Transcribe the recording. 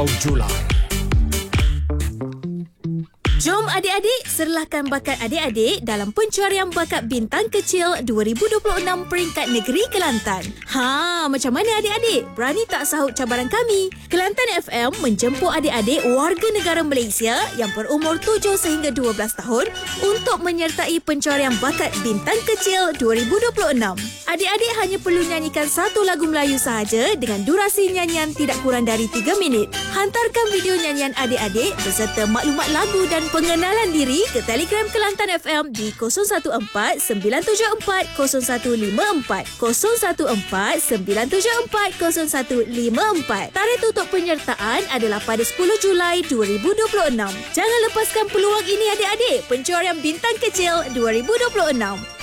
Julai. Jom adik-adik, serlahkan bakat adik-adik dalam pencarian bakat bintang kecil 2026 peringkat negeri Kelantan. Macam mana adik-adik? Berani tak sahut cabaran kami? Kelantan FM menjemput adik-adik warga negara Malaysia yang berumur 7 sehingga 12 tahun untuk menyertai pencarian bakat bintang kecil 2026. Adik-adik hanya perlu nyanyikan satu lagu Melayu sahaja dengan durasi nyanyian tidak kurang dari 3 minit. Hantarkan video nyanyian adik-adik beserta maklumat lagu dan pengenalan diri ke Telegram Kelantan FM di 014-974-0154 014-974-0154. Tarikh tutup penyertaan adalah pada 10 Julai 2026. Jangan lepaskan peluang ini adik-adik. Pencarian bintang kecil 2026.